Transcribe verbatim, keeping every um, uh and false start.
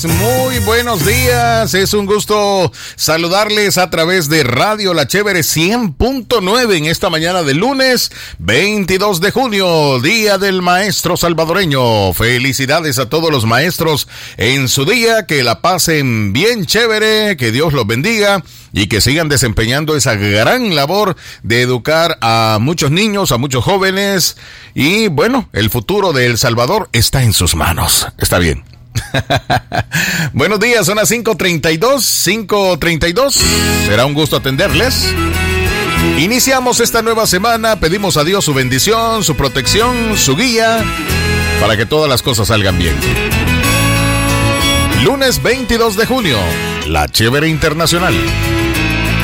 Muy buenos días, es un gusto saludarles a través de Radio La Chévere cien punto nueve en esta mañana de lunes veintidós de junio, Día del Maestro Salvadoreño. Felicidades a todos los maestros en su día, que la pasen bien chévere, que Dios los bendiga y que sigan desempeñando esa gran labor de educar a muchos niños, a muchos jóvenes. Y bueno, el futuro de El Salvador está en sus manos. Está bien. Buenos días, son las cinco treinta y dos, cinco treinta y dos. Será un gusto atenderles. Iniciamos esta nueva semana, pedimos a Dios su bendición, su protección, su guía, para que todas las cosas salgan bien. Lunes veintidós de junio, La Chévere Internacional.